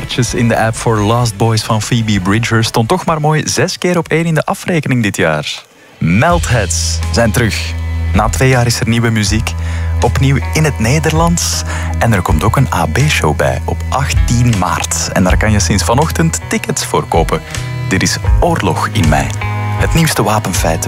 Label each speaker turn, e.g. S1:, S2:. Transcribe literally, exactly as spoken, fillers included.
S1: kaartjes in de app voor Lost Boys van Phoebe Bridgers. Stond toch maar mooi zes keer op één in de afrekening dit jaar. Meltheads zijn terug. Na twee jaar is er nieuwe muziek. Opnieuw in het Nederlands. En er komt ook een A B-show bij op achttien maart. En daar kan je sinds vanochtend tickets voor kopen. Dit is Oorlog in mij. Het nieuwste wapenfeit